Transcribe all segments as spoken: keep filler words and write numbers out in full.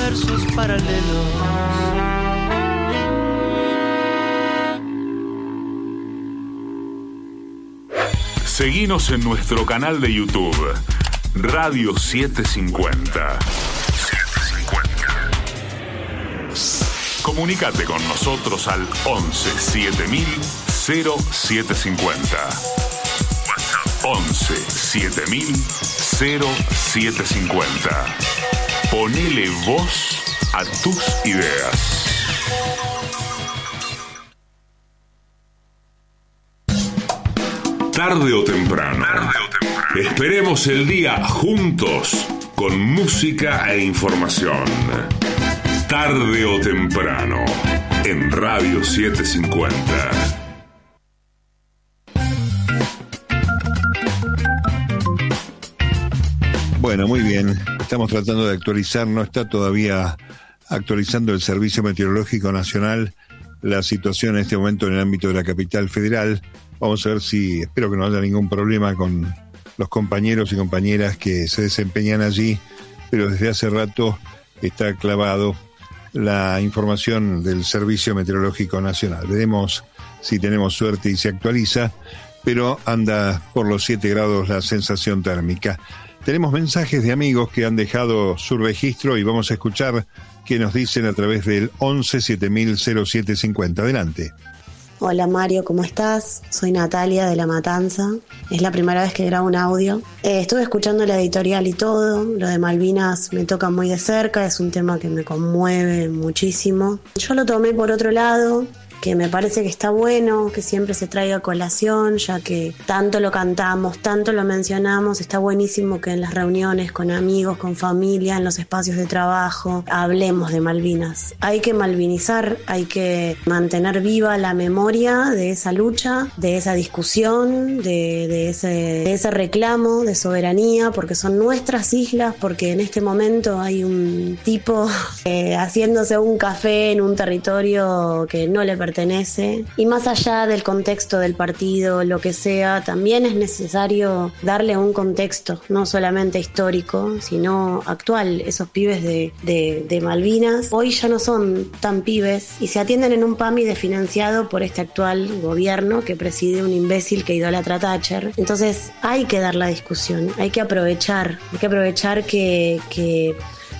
universos paralelos. Seguinos en nuestro canal de YouTube, Radio setecientos cincuenta. Comunicate con nosotros al once siete mil cero siete cincuenta. once siete mil cero siete cincuenta. Ponele voz a tus ideas. Tarde o temprano. Tarde o temprano. Esperemos el día juntos con música e información. Tarde o temprano en Radio setecientos cincuenta. Bueno, muy bien. Estamos tratando de actualizar, no está todavía actualizando el Servicio Meteorológico Nacional la situación en este momento en el ámbito de la capital federal. Vamos a ver si, espero que no haya ningún problema con los compañeros y compañeras que se desempeñan allí, pero desde hace rato está clavado la información del Servicio Meteorológico Nacional. Veremos si tenemos suerte y se actualiza, pero anda por los siete grados la sensación térmica. Tenemos mensajes de amigos que han dejado su registro y vamos a escuchar qué nos dicen a través del once siete mil cero siete cincuenta. Adelante. Hola Mario, ¿cómo estás? Soy Natalia de La Matanza. Es la primera vez que grabo un audio. Eh, estuve escuchando la editorial y todo. Lo de Malvinas me toca muy de cerca. Es un tema que me conmueve muchísimo. Yo lo tomé por otro lado, que me parece que está bueno que siempre se traiga a colación, ya que tanto lo cantamos, tanto lo mencionamos. Está buenísimo que en las reuniones con amigos, con familia, en los espacios de trabajo, hablemos de Malvinas. Hay que malvinizar, hay que mantener viva la memoria de esa lucha, de esa discusión, de, de, ese, de ese reclamo de soberanía, porque son nuestras islas, porque en este momento hay un tipo eh, haciéndose un café en un territorio que no le pertenece. pertenece y más allá del contexto del partido, lo que sea, también es necesario darle un contexto no solamente histórico sino actual. Esos pibes de, de, de Malvinas hoy ya no son tan pibes y se atienden en un PAMI desfinanciado por este actual gobierno que preside un imbécil que idolatra a Thatcher. Entonces hay que dar la discusión, hay que aprovechar hay que aprovechar que, que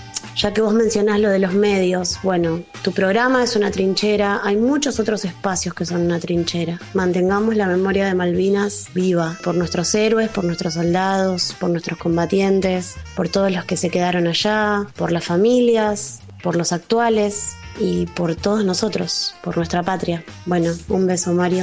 ya que vos mencionás lo de los medios, bueno, tu programa es una trinchera, hay muchos otros espacios que son una trinchera. Mantengamos la memoria de Malvinas viva, por nuestros héroes, por nuestros soldados, por nuestros combatientes, por todos los que se quedaron allá, por las familias, por los actuales y por todos nosotros, por nuestra patria. Bueno, un beso, Mario.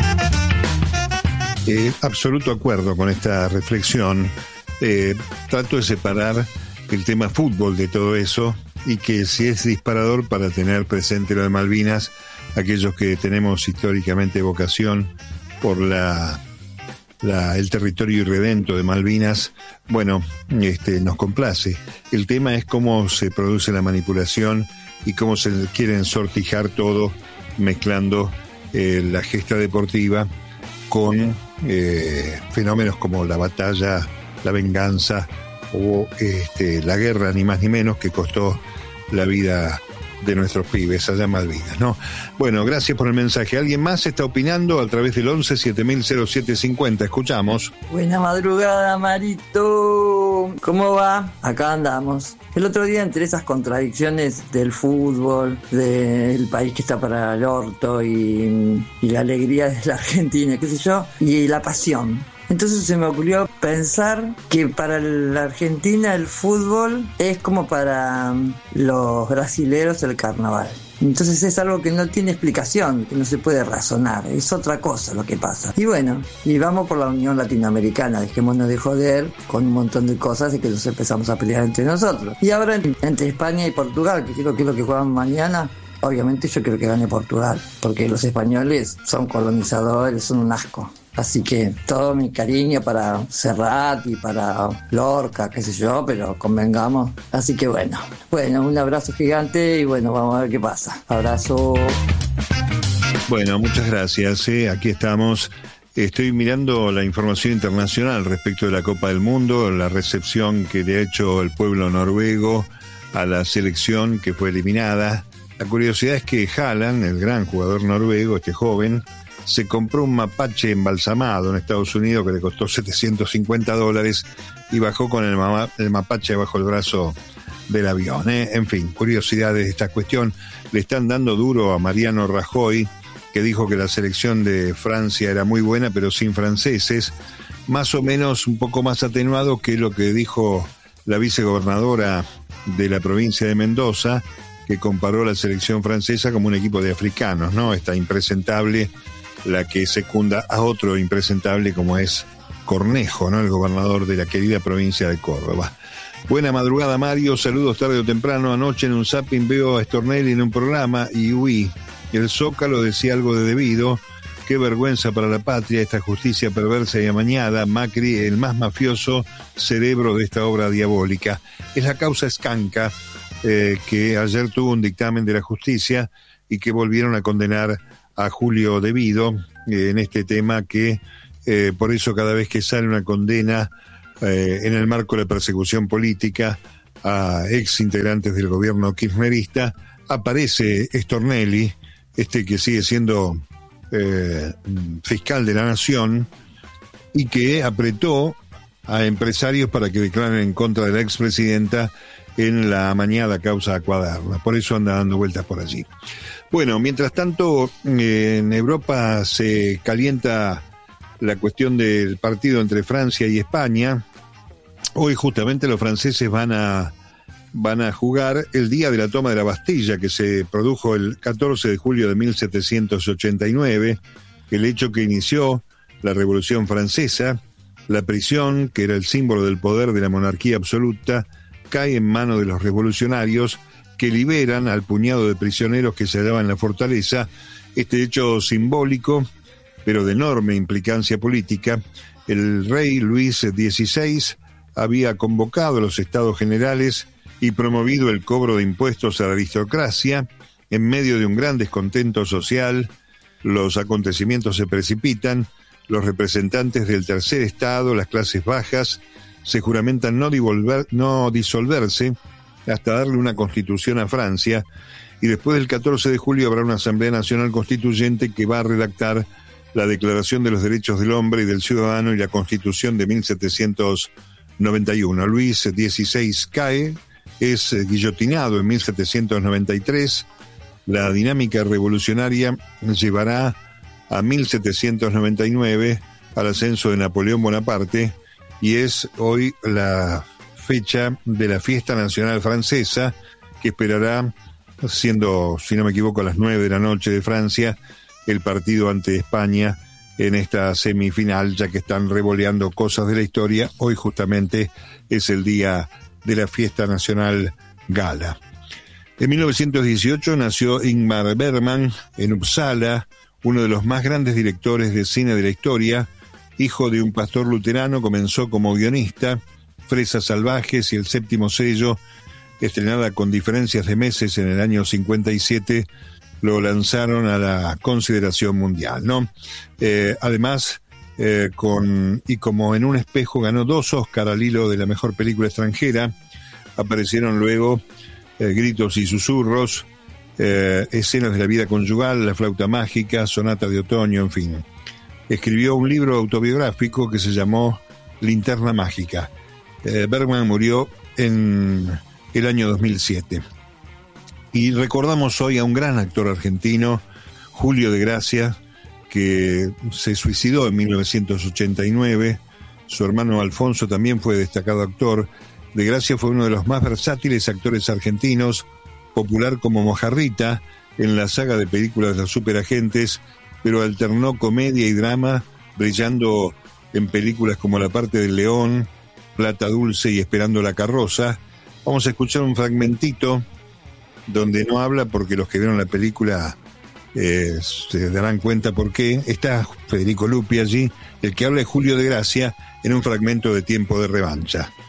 Eh, absoluto acuerdo con esta reflexión. Eh, trato de separar el tema fútbol de todo eso y que si es disparador para tener presente lo de Malvinas, aquellos que tenemos históricamente vocación por la, la el territorio irredento de Malvinas, bueno, este nos complace. El tema es cómo se produce la manipulación y cómo se quieren sortijar todo mezclando eh, la gesta deportiva con eh, fenómenos como la batalla, la venganza o este, la guerra, ni más ni menos, que costó la vida de nuestros pibes allá en Malvinas, ¿no? Bueno, gracias por el mensaje. ¿Alguien más está opinando a través del once siete mil cero siete cincuenta? Escuchamos. Buena madrugada, Marito. ¿Cómo va? Acá andamos. El otro día, entre esas contradicciones del fútbol, del país que está para el orto y, y la alegría de la Argentina, qué sé yo, y la pasión. Entonces se me ocurrió pensar que para la Argentina el fútbol es como para los brasileros el carnaval. Entonces es algo que no tiene explicación, que no se puede razonar, es otra cosa lo que pasa. Y bueno, y vamos por la Unión Latinoamericana, dejémonos de joder con un montón de cosas y que nos empezamos a pelear entre nosotros. Y ahora entre España y Portugal, que creo que es lo que juegan mañana, obviamente yo creo que gane Portugal, porque los españoles son colonizadores, son un asco. Así que todo mi cariño para Serrat y para Lorca, qué sé yo, pero convengamos. Así que bueno, bueno, un abrazo gigante y bueno, vamos a ver qué pasa. Abrazo. Bueno, muchas gracias. ¿eh? Aquí estamos. Estoy mirando la información internacional respecto de la Copa del Mundo, la recepción que le ha hecho el pueblo noruego a la selección que fue eliminada. La curiosidad es que Haaland, el gran jugador noruego, este joven, se compró un mapache embalsamado en Estados Unidos que le costó setecientos cincuenta dólares y bajó con el, mama, el mapache bajo el brazo del avión. ¿eh? En fin, curiosidades de esta cuestión. Le están dando duro a Mariano Rajoy, que dijo que la selección de Francia era muy buena, pero sin franceses, más o menos un poco más atenuado que lo que dijo la vicegobernadora de la provincia de Mendoza, que comparó la selección francesa como un equipo de africanos, ¿no? Esta impresentable, la que secunda a otro impresentable como es Cornejo, ¿no? El gobernador de la querida provincia de Córdoba. Buena madrugada, Mario, saludos tarde o temprano. Anoche en un zapping veo a Stornelli en un programa y uy, el Zócalo decía algo de debido. Qué vergüenza para la patria, esta justicia perversa y amañada. Macri, el más mafioso cerebro de esta obra diabólica. Es la causa Escanca, eh, que ayer tuvo un dictamen de la justicia y que volvieron a condenar a Julio Devido eh, en este tema que, eh, por eso cada vez que sale una condena eh, en el marco de la persecución política a ex integrantes del gobierno kirchnerista, aparece Stornelli, este que sigue siendo Eh, fiscal de la Nación y que apretó a empresarios para que declaren en contra de la expresidenta en la amañada causa Cuaderna. Por eso anda dando vueltas por allí. Bueno, mientras tanto, eh, en Europa se calienta la cuestión del partido entre Francia y España. Hoy justamente los franceses van a van a jugar el día de la toma de la Bastilla, que se produjo el catorce de julio de mil setecientos ochenta y nueve, el hecho que inició la Revolución Francesa. La prisión, que era el símbolo del poder de la monarquía absoluta, cae en manos de los revolucionarios, que liberan al puñado de prisioneros que se hallaban en la fortaleza. Este hecho simbólico, pero de enorme implicancia política, el rey Luis dieciséis había convocado a los Estados Generales y promovido el cobro de impuestos a la aristocracia. En medio de un gran descontento social, los acontecimientos se precipitan, los representantes del tercer estado, las clases bajas, se juramentan no, divolver, no disolverse hasta darle una constitución a Francia, y después del catorce de julio habrá una Asamblea Nacional Constituyente que va a redactar la Declaración de los Derechos del Hombre y del Ciudadano y la Constitución de mil setecientos noventa y uno. Luis dieciséis cae, es guillotinado en mil setecientos noventa y tres. La dinámica revolucionaria llevará a mil setecientos noventa y nueve al ascenso de Napoleón Bonaparte, y es hoy la fecha de la fiesta nacional francesa, que esperará, siendo, si no me equivoco, a las nueve de la noche de Francia, el partido ante España en esta semifinal, ya que están revoleando cosas de la historia. Hoy justamente es el día de la fiesta nacional gala. En mil novecientos dieciocho nació Ingmar Bergman en Uppsala, uno de los más grandes directores de cine de la historia. Hijo de un pastor luterano, comenzó como guionista. Fresas salvajes y El séptimo sello, estrenada con diferencias de meses en el año cincuenta y siete, lo lanzaron a la consideración mundial, ¿no? Eh, además, eh, con y como en un espejo, ganó dos Oscar al hilo de la mejor película extranjera. Aparecieron luego eh, Gritos y susurros, eh, Escenas de la vida conyugal, La flauta mágica, Sonata de otoño, en fin. Escribió un libro autobiográfico que se llamó Linterna mágica. Eh, Bergman murió en el año dos mil siete. Y recordamos hoy a un gran actor argentino, Julio de Gracia, que se suicidó en mil novecientos ochenta y nueve. Su hermano Alfonso también fue destacado actor. De Gracia fue uno de los más versátiles actores argentinos, popular como Mojarrita en la saga de películas de los superagentes, pero alternó comedia y drama, brillando en películas como La parte del león, Plata dulce y Esperando la carroza. Vamos a escuchar un fragmentito donde no habla, porque los que vieron la película eh, se darán cuenta por qué. Está Federico Lupi allí. El que habla es Julio de Gracia en un fragmento de Tiempo de revancha.